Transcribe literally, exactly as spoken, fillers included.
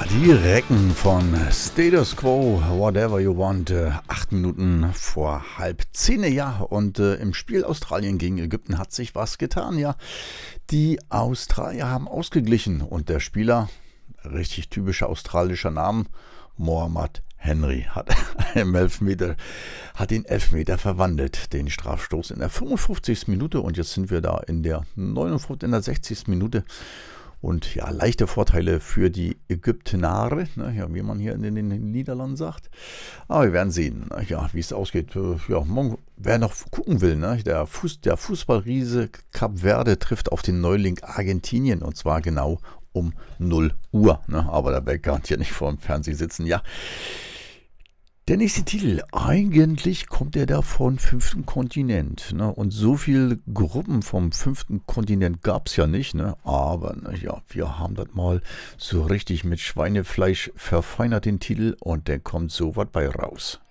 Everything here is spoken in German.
Die Recken von Status Quo, Whatever You Want, äh, acht Minuten vor halb zehn, ja, und äh, im Spiel Australien gegen Ägypten hat sich was getan, ja. Die Australier haben ausgeglichen und der Spieler, richtig typischer australischer Name, Mohammad Henry, hat, im Elfmeter, hat den Elfmeter verwandelt, den Strafstoß in der fünfundfünfzigsten Minute, und jetzt sind wir da in der neunundfünfzigsten, in der sechzigsten Minute. Und ja, leichte Vorteile für die Ägyptenare, ne, ja, wie man hier in den, in den Niederlanden sagt. Aber wir werden sehen, ne, ja, wie es ausgeht. Ja, morgen, wer noch gucken will, ne, der, Fuß, der Fußballriese Kap Verde trifft auf den Neuling Argentinien, und zwar genau um null Uhr. Ne, aber der Bäcker kann ja nicht vor dem Fernsehen sitzen. Ja, der nächste Titel, eigentlich kommt er da vom fünften Kontinent. Ne? Und so viele Gruppen vom fünften Kontinent gab es ja nicht. Ne? Aber na ja, wir haben das mal so richtig mit Schweinefleisch verfeinert, den Titel. Und der kommt so was bei raus.